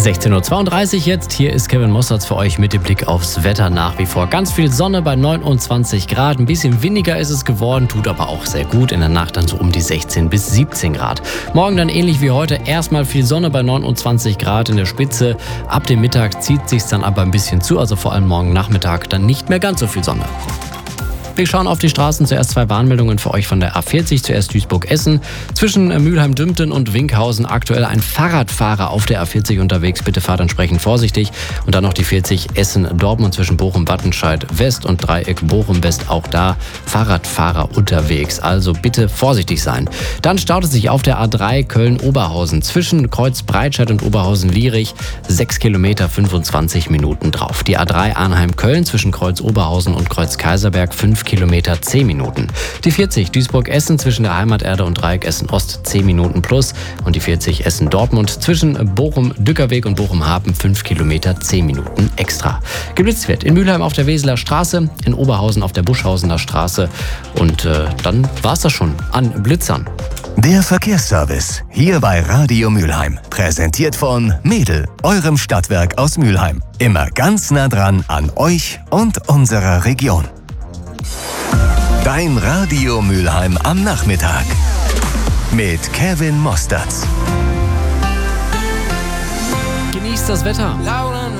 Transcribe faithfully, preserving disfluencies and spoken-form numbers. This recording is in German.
sechzehn Uhr zweiunddreißig jetzt. Hier ist Kevin Mossertz für euch mit dem Blick aufs Wetter nach wie vor. Ganz viel Sonne bei neunundzwanzig Grad. Ein bisschen windiger ist es geworden, tut aber auch sehr gut. In der Nacht dann so um die sechzehn bis siebzehn Grad. Morgen dann ähnlich wie heute. Erstmal viel Sonne bei neunundzwanzig Grad in der Spitze. Ab dem Mittag zieht sich's dann aber ein bisschen zu. Also vor allem morgen Nachmittag dann nicht mehr ganz so viel Sonne. Wir schauen auf die Straßen. Zuerst zwei Warnmeldungen für euch von der A vierzig. Zuerst Duisburg-Essen. Zwischen Mülheim-Dümpten und Winkhausen aktuell ein Fahrradfahrer auf der A vierzig unterwegs. Bitte fahrt entsprechend vorsichtig. Und dann noch die vierzig Essen-Dortmund zwischen Bochum-Wattenscheid-West und Dreieck Bochum-West. Auch da Fahrradfahrer unterwegs. Also bitte vorsichtig sein. Dann staut es sich auf der A drei Köln-Oberhausen. Zwischen Kreuz-Breitscheid und Oberhausen-Lierich. sechs Kilometer, fünfundzwanzig Minuten drauf. Die A drei Arnheim-Köln zwischen Kreuz-Oberhausen und Kreuz-Kaiserberg. fünf Kilometer, zehn Minuten. Die vierzig Duisburg-Essen zwischen der Heimaterde und Dreieck Essen-Ost zehn Minuten plus. Und die vierzig Essen-Dortmund zwischen Bochum-Dückerweg und Bochum-Hafen fünf Kilometer, zehn Minuten extra. Geblitzt wird in Mülheim auf der Weseler Straße, in Oberhausen auf der Buschhausener Straße. Und äh, dann war's das schon an Blitzern. Der Verkehrsservice hier bei Radio Mülheim. Präsentiert von Mädel, eurem Stadtwerk aus Mülheim. Immer ganz nah dran an euch und unserer Region. Dein Radio Mülheim am Nachmittag mit Kevin Mossertz. Genießt das Wetter. Laura